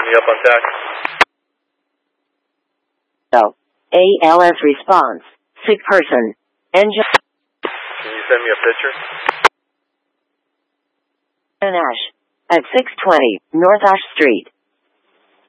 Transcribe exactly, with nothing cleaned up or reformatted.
you up on tax. So, A L S response. Sick person. Engine. Can you send me a picture? Ash. At six twenty, North Ash Street.